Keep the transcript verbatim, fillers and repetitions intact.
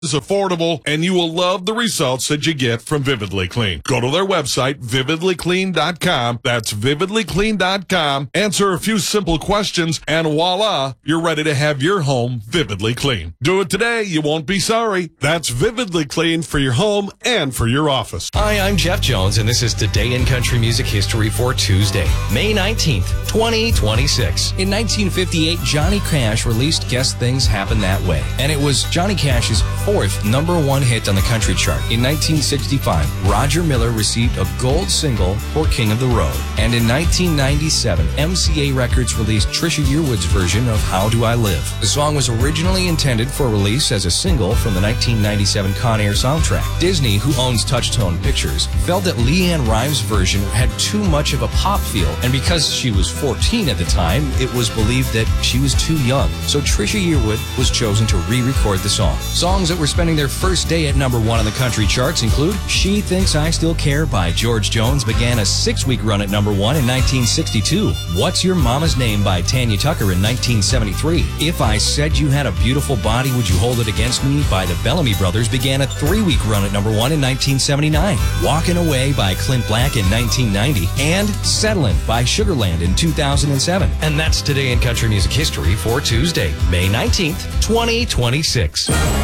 is affordable, and you will love the results that you get from Vividly Clean. Go to their website, vividly clean dot com. That's vividly clean dot com. Answer a few simple questions, and voila, you're ready to have your home vividly clean. Do it today. You won't be sorry. That's Vividly Clean for your home and for your office. Hi, I'm Jeff Jones, and this is Today in Country Music History for Tuesday, May nineteenth, twenty twenty-six. In nineteen fifty-eight, Johnny Cash released Guess Things Happen That Way, and it was Johnny Cash's fourth number one hit on the country chart. In nineteen sixty-five, Roger Miller received a gold single for King of the Road. And in nineteen ninety-seven, M C A Records released Trisha Yearwood's version of How Do I Live. The song was originally intended for release as a single from the nineteen ninety-seven Con Air soundtrack. Disney, who owns Touchstone Pictures, felt that LeAnn Rimes' version had too much of a pop feel, and because she was fourteen at the time, it was believed that she was too young. So Trisha Yearwood was chosen to re-record the song. Songs that were spending their first day at number one on the country charts include She Thinks I Still Care by George Jones began a six-week run at number one in nineteen sixty-two. What's Your Mama's Name by Tanya Tucker in nineteen seventy-three. If I Said You Had a Beautiful Body, Would You Hold It Against Me by the Bellamy Brothers began a three-week run at number one in nineteen seventy-nine. Walking Away by Clint Black in nineteen ninety. And Settlin' by Sugarland in two thousand seven. And that's Today in Country Music History for Tuesday, May nineteenth, twenty twenty-six.